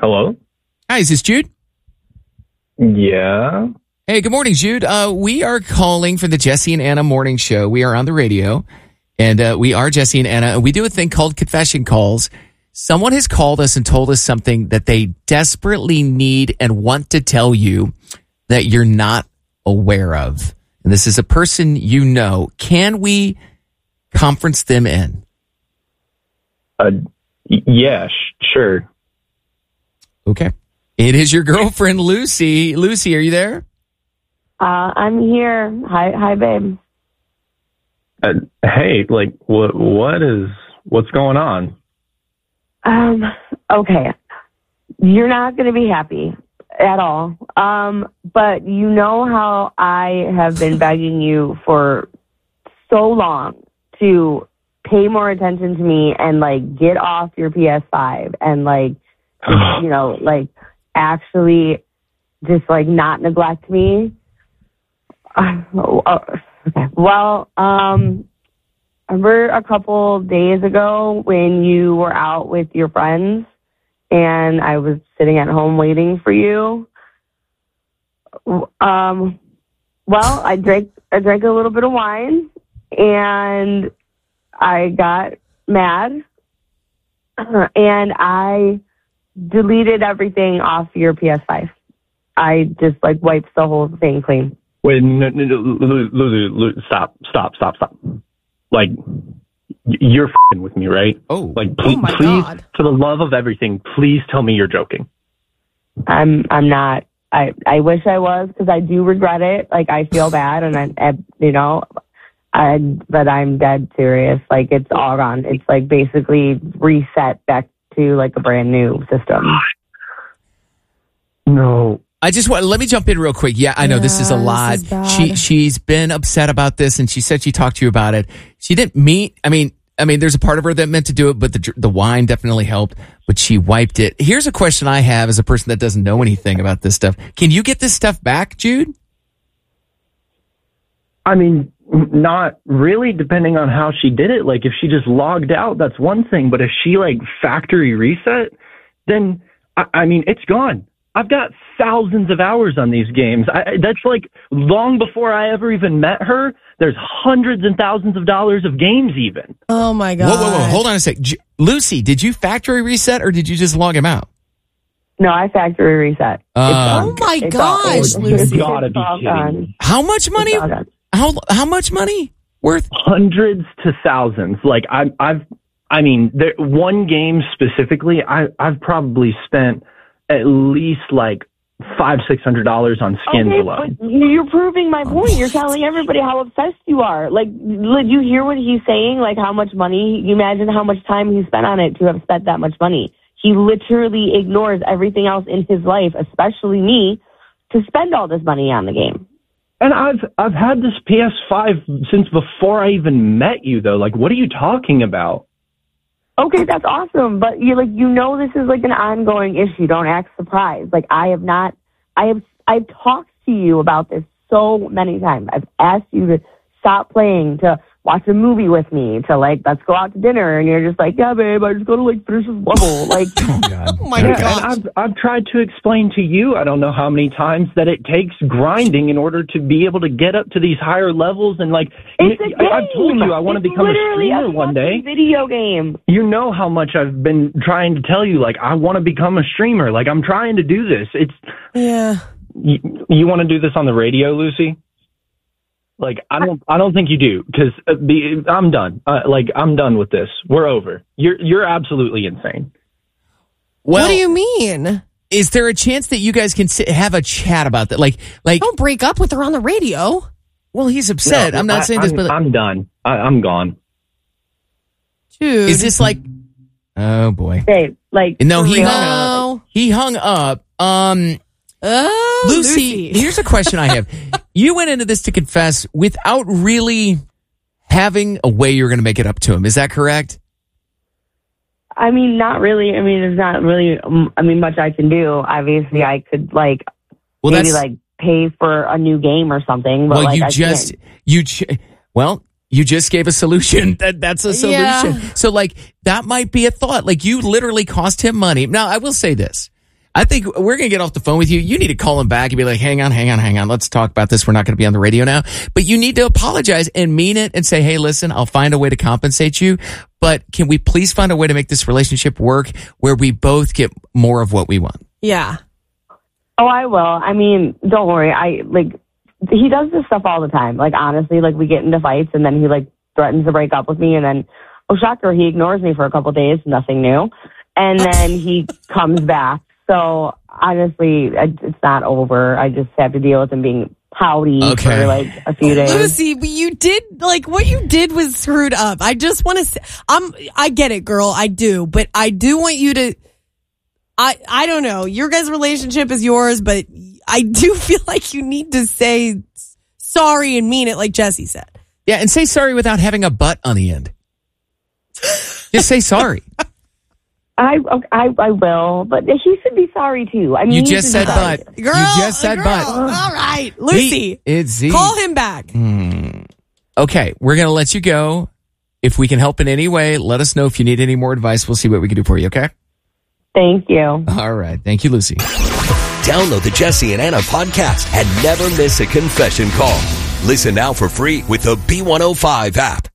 Hello? Hi, is this Jude? Yeah. Hey, good morning, Jude. We are calling for the Jesse and Anna morning show. We are on the radio, and we are Jesse and Anna, and we do a thing called confession calls. Someone has called us and told us something that they desperately need and want to tell you that you're not aware of. And this is a person you know. Can we conference them in? Yeah, sure. Okay. It is your girlfriend, Lucy. Lucy, are you there? I'm here. Hi, babe. Hey, like, what's going on? Okay. You're not going to be happy at all. But you know how I have been begging you for so long to pay more attention to me and, like, get off your PS5 and, like, just, you know, like, actually just, like, not neglect me. Okay. Well, remember a couple days ago when you were out with your friends and I was sitting at home waiting for you? Well, I drank a little bit of wine and I got mad and I deleted everything off your PS5. I just, like, wiped the whole thing clean. Wait, no, Lulu, stop. Like, you're f***ing with me, right? Oh. Like, Oh my please, God. for the love of everything, please tell me you're joking. I'm not. I wish I was, because I do regret it. Like, I feel bad, and but I'm dead serious. Like, it's all gone. It's, like, basically reset back to, like, a brand new system. No. Let me jump in real quick. Yeah, I know this is a lot. this is bad. She's been upset about this, and she said she talked to you about it. She didn't mean, I mean, there's a part of her that meant to do it, but the wine definitely helped, but she wiped it. Here's a question I have as a person that doesn't know anything about this stuff. Can you get this stuff back, Jude? I mean, not really, depending on how she did it. Like, if she just logged out, that's one thing. But if she, like, factory reset, then, I mean, it's gone. I've got thousands of hours on these games. That's, like, long before I ever even met her. There's hundreds and thousands of dollars of games even. Oh, my God. Whoa. Hold on a sec. Lucy, did you factory reset or did you just log him out? No, I factory reset. Oh, my gosh, Lucy. You gotta be kidding me. How much money? How much money worth? Hundreds to thousands. Like, one game specifically, I've probably spent at least like $500-600 on skins alone. But you're proving my point. You're telling everybody how obsessed you are. Like, did you hear what he's saying? Like, how much money? You imagine how much time he spent on it to have spent that much money. He literally ignores everything else in his life, especially me, to spend all this money on the game. And I've had this PS5 since before I even met you, though. Like, what are you talking about? Okay, that's awesome, but you're like, you know, this is like an ongoing issue. Don't act surprised. Like, I've talked to you about this so many times. I've asked you to stop playing, to watch a movie with me, to, like, let's go out to dinner, and you're just like, yeah, babe, I just gotta, like, finish this level. Like, Oh, God. Oh, my Yeah, God. and I've tried to explain to you, I don't know how many times, that it takes grinding in order to be able to get up to these higher levels. And, like, it's a game. I've told you I want to become a literally streamer one day. fucking video game. You know how much I've been trying to tell you, like, I want to become a streamer. Like, I'm trying to do this. Yeah. You want to do this on the radio, Lucy? Like, I don't think you do, because I'm done. I'm done with this. We're over. You're absolutely insane. Well, What do you mean? is there a chance that you guys can have a chat about that? Like, Don't break up with her on the radio. well, he's upset. No, I'm not saying this, but I'm done. I'm gone. Dude. is this like, oh boy. Babe, like, No, he for real. hung up. He hung up. Oh, Lucy, here's a question I have. You went into this to confess without really having a way you're going to make it up to him. Is that correct? I mean, not really. I mean, there's not really, much I can do. Obviously, I could, like, Well, maybe, that's like, pay for a new game or something. But, well. like, You I just can't. you just gave a solution. That's a solution. Yeah. So, like, that might be a thought. Like, you literally cost him money. Now, I will say this. I think we're going to get off the phone with you. You need to call him back and be like, hang on. Let's talk about this. We're not going to be on the radio now. But you need to apologize and mean it and say, hey, listen, I'll find a way to compensate you. But can we please find a way to make this relationship work where we both get more of what we want? Yeah. Oh, I will. I mean, don't worry. He does this stuff all the time. Like, honestly, like, we get into fights and then he, like, threatens to break up with me. And then, oh, shocker, he ignores me for a couple of days. Nothing new. And then he comes back. So, honestly, it's not over. I just have to deal with him being pouty for, like, a few days. Lucy, you did, like, what you did was screwed up. I just want to say, I get it, girl. I do. But I do want you to, I don't know. Your guys' relationship is yours, but I do feel like you need to say sorry and mean it like Jesse said. Yeah, and say sorry without having a butt on the end. Just say sorry. I will, but he should be sorry too. I mean, you just said butt. Girl, you just said butt. All right, Lucy, call him back. Okay, we're going to let you go. If we can help in any way, let us know. If you need any more advice, we'll see what we can do for you, okay? Thank you. All right. Thank you, Lucy. Download the Jesse and Anna podcast and never miss a confession call. Listen now for free with the B105 app.